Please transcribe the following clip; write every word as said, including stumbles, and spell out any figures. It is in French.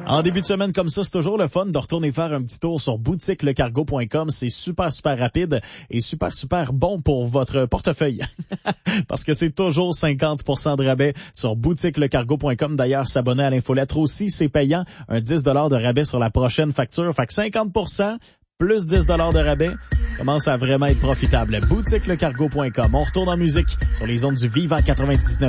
En début de semaine comme ça, c'est toujours le fun de retourner faire un petit tour sur boutique le cargo point com. C'est super, super rapide et super, super bon pour votre portefeuille. Parce que c'est toujours cinquante pour cent de rabais sur boutique le cargo point com. D'ailleurs, s'abonner à l'infolettre aussi, c'est payant. Un dix dollars de rabais sur la prochaine facture. Fait que cinquante pour cent plus dix dollars de rabais commence à vraiment être profitable. boutique le cargo point com. On retourne en musique sur les ondes du Vivant quatre-vingt-dix-neuf.